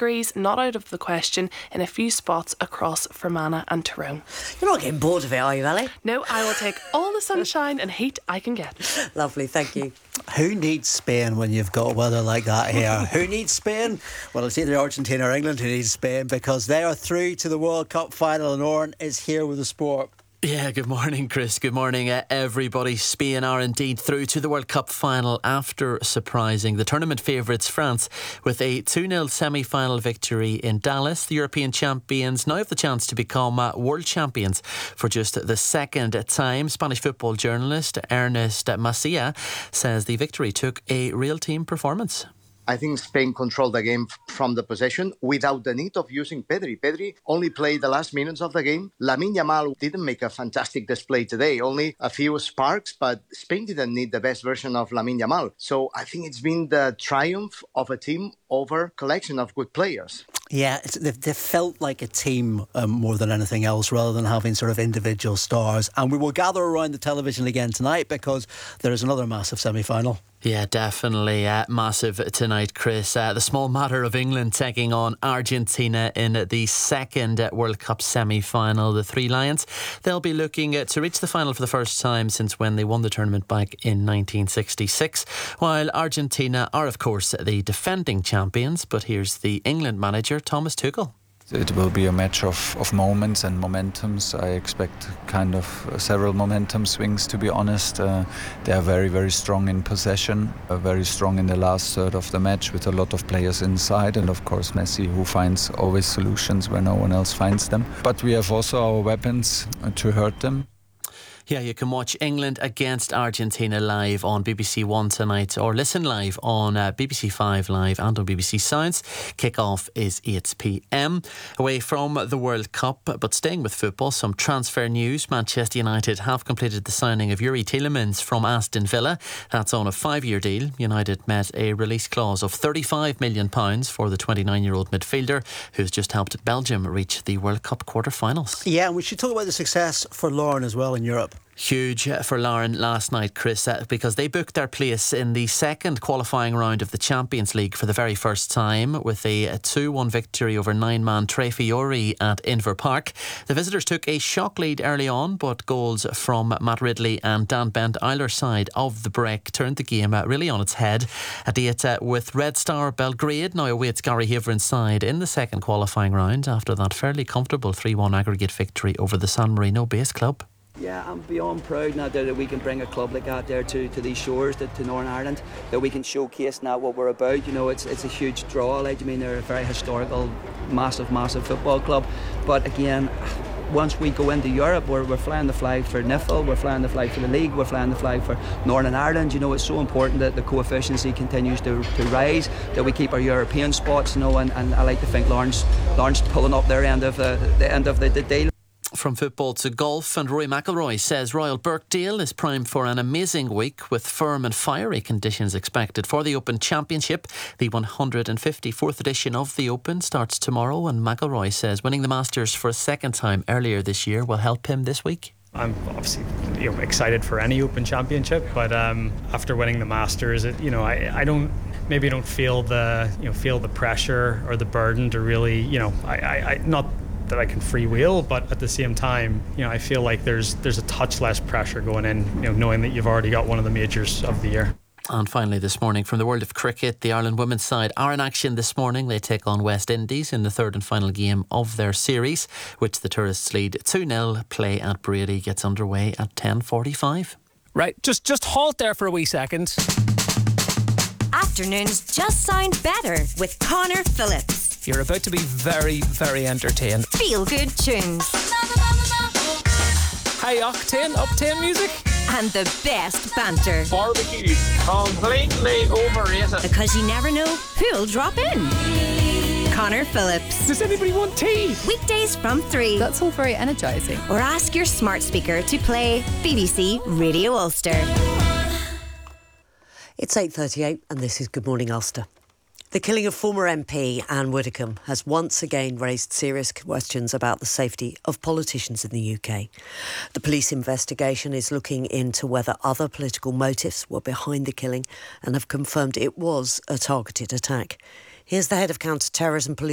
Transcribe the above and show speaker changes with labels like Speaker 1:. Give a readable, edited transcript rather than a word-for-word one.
Speaker 1: degrees not out of the question in a few spots across Fermanagh and Tyrone.
Speaker 2: You're not getting bored of it, are you, Ellie?
Speaker 1: No, I will take all the sunshine and heat I can get.
Speaker 2: Lovely, thank you.
Speaker 3: Who needs Spain when you've got weather like that here? Who needs Spain? Well, it's either Argentina or England who needs Spain, because they are through to the World Cup final, and Oren is here with the sport.
Speaker 4: Yeah, good morning, Chris. Good morning, everybody. Spain are indeed through to the World Cup final after surprising the tournament favourites France with a 2-0 semi-final victory in Dallas. The European champions now have the chance to become world champions for just the second time. Spanish football journalist Ernest Macia says the victory took a real team performance.
Speaker 5: I think Spain controlled the game from the possession without the need of using Pedri. Pedri only played the last minutes of the game. Lamine Yamal didn't make a fantastic display today, only a few sparks, but Spain didn't need the best version of Lamine Yamal. So I think it's been the triumph of a team over a collection of good players.
Speaker 3: Yeah, they felt like a team more than anything else, rather than having sort of individual stars. And we will gather around the television again tonight, because there is another massive semi-final.
Speaker 4: Yeah, definitely massive tonight, Chris. The small matter of England taking on Argentina in the second World Cup semi-final. The Three Lions, they'll be looking to reach the final for the first time since when they won the tournament back in 1966. While Argentina are, of course, the defending champions. But here's the England manager, Thomas Tuchel.
Speaker 6: It will be a match of moments and momentums. I expect kind of several momentum swings, to be honest. They are very, very strong in possession, very strong in the last third of the match with a lot of players inside, and of course Messi, who finds always solutions where no one else finds them. But we have also our weapons to hurt them.
Speaker 4: Yeah, you can watch England against Argentina live on BBC One tonight, or listen live on BBC 5 Live and on BBC Science. Kick-off is 8 p.m. Away from the World Cup, but staying with football, some transfer news. Manchester United have completed the signing of Youri Tielemans from Aston Villa. That's on a 5-year deal. United met a release clause of £35 million for the 29-year-old midfielder, who's just helped Belgium reach the World Cup quarter-finals.
Speaker 3: Yeah, and we should talk about the success for Lauren as well in Europe.
Speaker 4: Huge for Lauren last night, Chris, because they booked their place in the second qualifying round of the Champions League for the very first time with a 2-1 victory over 9-man Tre Fiori at Inver Park. The visitors took a shock lead early on, but goals from Matt Ridley and Dan Bent, either side of the break, turned the game really on its head. At the with Red Star Belgrade now awaits Gary Haveren's side in the second qualifying round after that fairly comfortable 3-1 aggregate victory over the San Marino base club.
Speaker 7: Yeah, I'm beyond proud now that we can bring a club like that there to these shores, to Northern Ireland, that we can showcase now what we're about. You know, it's a huge draw. Like, I mean, they're a very historical, massive football club. But again, once we go into Europe, we're flying the flag for NIFL, we're flying the flag for the league, we're flying the flag for Northern Ireland. You know, it's so important that the coefficiency continues to rise, that we keep our European spots. You know, and I like to think Lauren's pulling up their end of the deal.
Speaker 4: From football to golf, and Rory McIlroy says Royal Birkdale is primed for an amazing week with firm and fiery conditions expected for the Open Championship. The 154th edition of the Open starts tomorrow, and McIlroy says winning the Masters for a second time earlier this year will help him this week.
Speaker 8: I'm obviously excited for any Open Championship, but after winning the Masters, I don't feel the pressure or the burden to really not that I can freewheel, but at the same time, I feel like there's a touch less pressure going in, knowing that you've already got one of the majors of the year.
Speaker 4: And finally this morning, from the world of cricket, the Ireland women's side are in action this morning. They take on West Indies in the third and final game of their series, which the tourists lead 2-0. Play at Brady gets underway at 10:45.
Speaker 9: Right, just halt there for a wee second.
Speaker 10: Afternoons just sound better with Connor Phillips.
Speaker 9: You're about to be very, very entertained.
Speaker 10: Feel good tunes.
Speaker 9: High octane music.
Speaker 10: And the best banter.
Speaker 11: Barbecue, completely overrated.
Speaker 10: Because you never know who'll drop in. Connor Phillips.
Speaker 9: Does anybody want tea?
Speaker 10: Weekdays from 3.
Speaker 12: That's all very energising.
Speaker 10: Or ask your smart speaker to play BBC Radio Ulster.
Speaker 2: It's 8:38 and this is Good Morning Ulster. The killing of former MP Anne Widdecombe has once again raised serious questions about the safety of politicians in the UK. The police investigation is looking into whether other political motives were behind the killing and have confirmed it was a targeted attack. Here's the head of counter-terrorism police